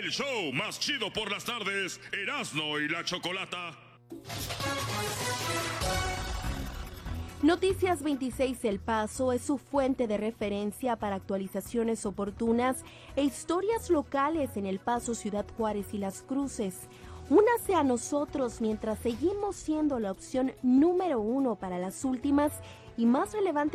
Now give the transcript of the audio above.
El show más chido por las tardes, Erasmo y la Chocolata. Noticias 26 El Paso es su fuente de referencia para actualizaciones oportunas e historias locales en El Paso, Ciudad Juárez y Las Cruces. Únase a nosotros mientras seguimos siendo la opción número 1 para las últimas y más relevantes